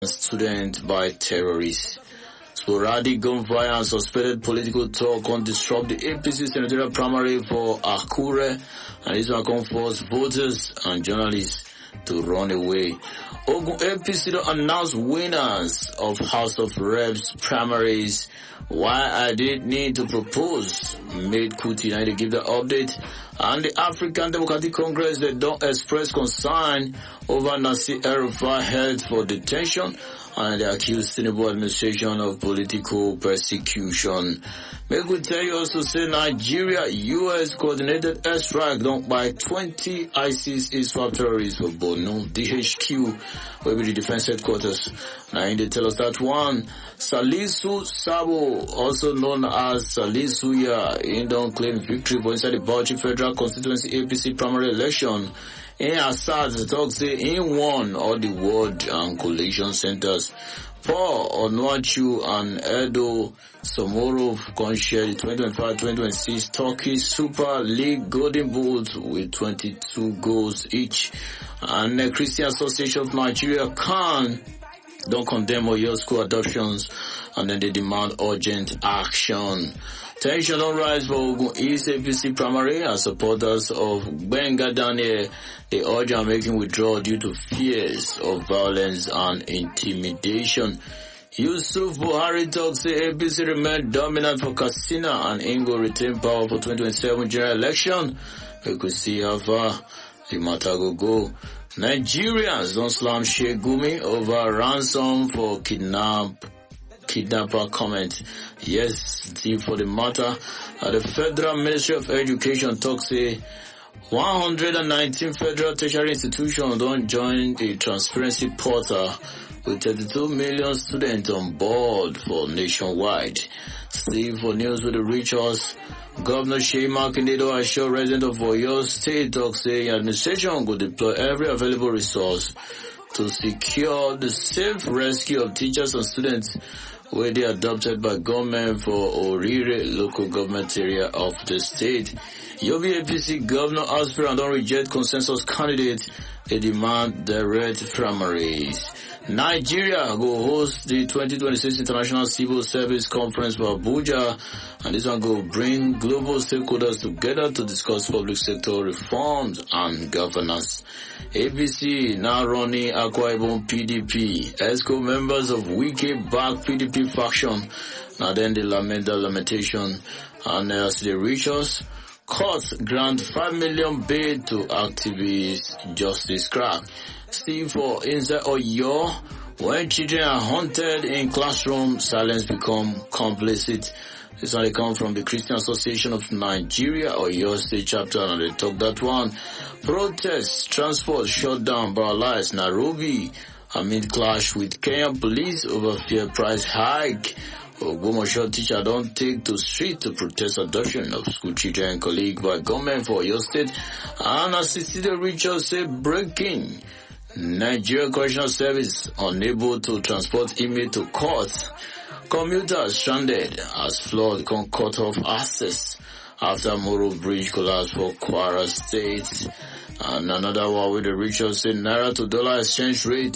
students by terrorists. Sporadic gunfire and suspected political talk can disrupt the APC senatorial primary for Akure, and this will come force voters and journalists to run away. Ogun APC don't announce winners of House of Reps primaries. Why I did need to propose made Kuti now to give the update. And the African Democratic Congress, they don't express concern over Nasir El-Rufai held for detention, and they accuse Tinubu administration of political persecution. Make we tell you also say Nigeria, US coordinated airstrike done by 20 ISIS ISWAP terrorists for Borno, DHQ, will be the defense headquarters. Now they tell us that one, Salisu Sabo, also known as Salisuya, he don't claim victory for inside the Bauchi Federal Constituency APC primary election. In Assad, the talk say he won all the ward and collation centers. Paul Onuachu and Edo Somorov can share the 2025-2026 Turkey Super League Golden Boot with 22 goals each. And the Christian Association of Nigeria don't condemn Oyo school adoptions, and then they demand urgent action. Tension don't rise for Ogun East APC primary as supporters of Benga Daniel. They urge are making withdrawal due to fears of violence and intimidation. Yusuf Buhari talks say APC remain dominant for Katsina and Ingo retain power for 2027 general election. We could see how far the matter will go. Nigerians don't slam Sheikh Gumi over ransom for kidnapper comment. Yes, for the matter, the Federal Ministry of Education talks say 119 federal tertiary institutions don't join the transparency portal with 32 million students on board for nationwide. Steve for news with the reach us. Governor Sheyi Makinde assured residents of Oyo State talks say administration will deploy every available resource to secure the safe rescue of teachers and students where they adopted by government for Orire local government area of the state. Yobe APC governor aspirant don't reject consensus candidate. They demand direct primaries. Nigeria will host the 2026 International Civil Service Conference for Abuja, and this one will bring global stakeholders together to discuss public sector reforms and governance. APC now running Akwa Ibom PDP. ESCO members of Wike back PDP faction. Now then they lament the lamentation, and as they reach us, court grant 5 million bail to activists Justice Crack. Steve for inside Oyo, when children are haunted in classroom, silence become complicit. This one they come from the Christian Association of Nigeria, Oyo State Chapter, and they talk that one. Protests, transport shut down, paralyzed Nairobi amid clash with Kenyan police over fuel price hike. Ogbomoso teacher don't take to street to protest adoption of school children and colleague by government for Oyo State. And assisted Richard say breaking. Nigeria Correctional Service unable to transport inmate to court. Commuters stranded as flood can cut off access after Moro Bridge collapse for Kwara State. And another one with the Richard said Naira to dollar exchange rate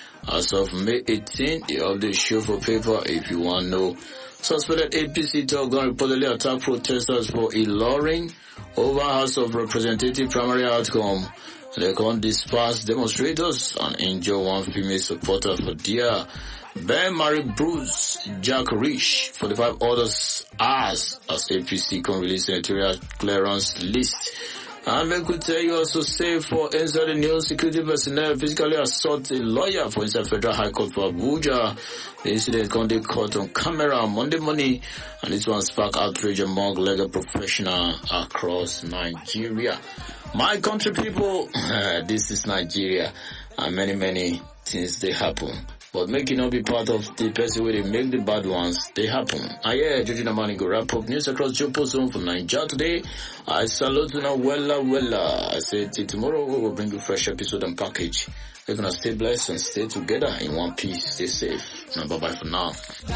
as of May 18. The update show for paper if you want to know. Suspected APC talk gun reportedly attack protesters for Ilorin over House of Representative primary outcome. They can disperse demonstrators and injure one female supporter for dear. Ben Mary Bruce, Jack Rich, 45 others as APC can release senatorial clearance list. And we could tell you also say for inside the news, security personnel physically assault a lawyer for inside Federal High Court for Abuja. The incident can be caught on camera on Monday morning, and this one sparked outrage among legal professionals across Nigeria. My country people, this is Nigeria, and many things they happen. But make it not be part of the person where they make the bad ones, they happen. Joji Namani go wrap up news across Jopo Zone for Nigeria today. I salute you now, wella. I say till tomorrow we will bring you fresh episode and package. We're gonna stay blessed and stay together in one piece. Stay safe. Now bye bye for now.